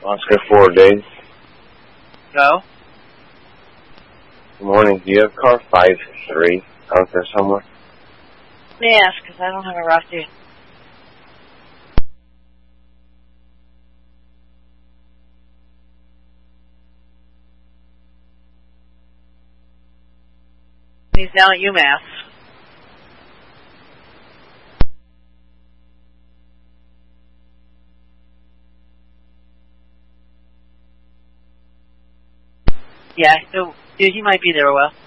Oscar 4 days. Go. Good morning. Do you have car 5-3 out there somewhere? Let me ask, because I don't have a roster. He's down at UMass. Yeah, so, dude, he might be there a while.